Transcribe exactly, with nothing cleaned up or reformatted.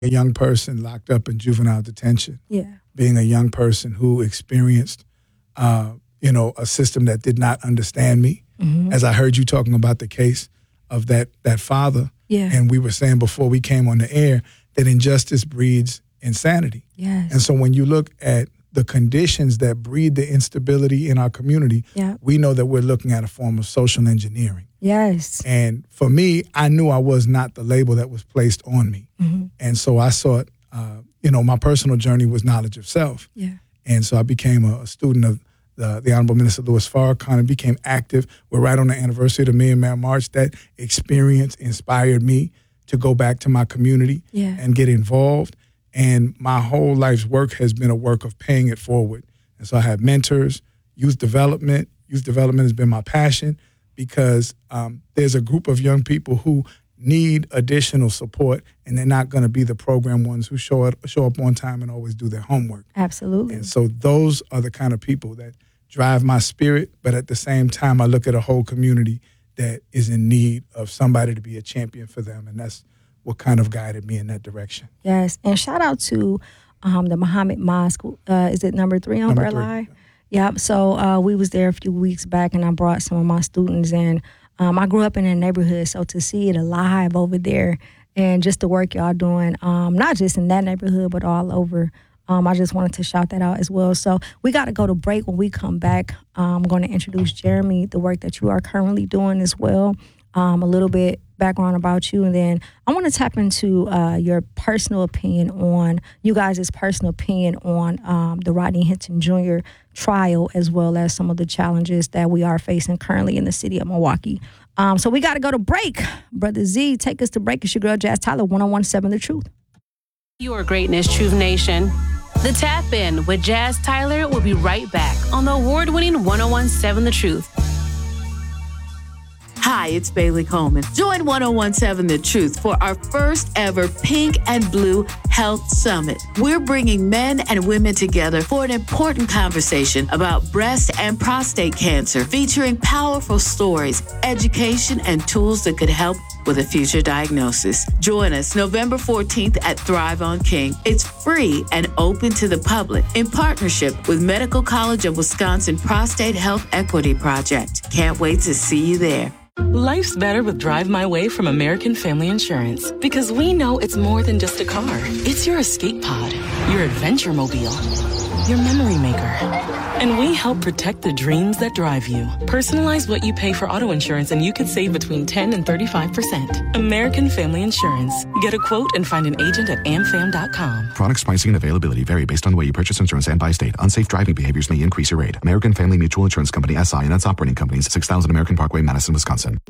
a young person locked up in juvenile detention, yeah, being a young person who experienced, uh, you know, a system that did not understand me. mm-hmm. As I heard you talking about the case of that that father, yeah, and we were saying before we came on the air that injustice breeds insanity. yes, And so when you look at the conditions that breed the instability in our community, yeah, we know that we're looking at a form of social engineering. yes, And for me, I knew I was not the label that was placed on me. mm-hmm. And so I sought, uh, you know, my personal journey was knowledge of self. yeah, And so I became a, a student of the, the Honorable Minister Louis Farrakhan, became active. We're right on the anniversary of the Million Man March. That experience inspired me to go back to my community yeah, and get involved. And my whole life's work has been a work of paying it forward. And so I have mentors, youth development. Youth development has been my passion because um, there's a group of young people who need additional support, and they're not going to be the program ones who show up, show up on time and always do their homework. absolutely. And so those are the kind of people that drive my spirit, but at the same time, I look at a whole community that is in need of somebody to be a champion for them, and that's what kind of guided me in that direction. Yes, and shout out to um, the Muhammad Mosque. Uh, is it number three on Number Bird three, Live? Yep. So uh, we was there a few weeks back, and I brought some of my students in. Um, I grew up in a neighborhood, so to see it alive over there, and just the work y'all doing, um, not just in that neighborhood, but all over. Um, I just wanted to shout that out as well. So we got to go to break. When we come back, um, I'm going to introduce Jeremy, the work that you are currently doing as well. Um, a little bit background about you, and then I want to tap into uh, your personal opinion on, you guys' personal opinion on um, the Rodney Hinton Junior trial, as well as some of the challenges that we are facing currently in the city of Milwaukee. Um, so we got to go to break. Brother Z, take us to break. It's your girl, Jazz Tyler, one oh one point seven The Truth. Your greatness, Truth Nation. The Tap In with Jazz Tyler will be right back on the award-winning one oh one point seven The Truth. Hi, it's Bailey Coleman. Join one oh one point seven The Truth for our first ever Pink and Blue Health Summit. We're bringing men and women together for an important conversation about breast and prostate cancer, featuring powerful stories, education, and tools that could help with a future diagnosis. Join us November fourteenth at Thrive on King. It's free and open to the public in partnership with Medical College of Wisconsin Prostate Health Equity Project. Can't wait to see you there. Life's better with Drive My Way from American Family Insurance, because we know it's more than just a car. It's your escape pod, your adventure mobile, your memory maker. And we help protect the dreams that drive you. Personalize what you pay for auto insurance and you could save between ten and thirty-five percent. American Family Insurance. Get a quote and find an agent at am fam dot com. Products, pricing, and availability vary based on the way you purchase insurance and by state. Unsafe driving behaviors may increase your rate. American Family Mutual Insurance Company, S I and its operating companies, six thousand American Parkway, Madison, Wisconsin.